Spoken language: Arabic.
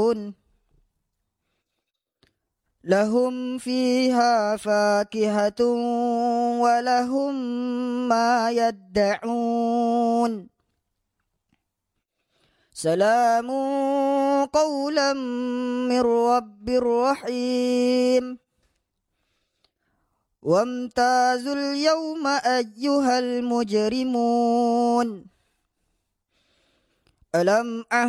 لهم فيها فاكهة ولهم ما يدعون سلام قولا من رب رحيم وامتازوا اليوم أيها المجرمون ألم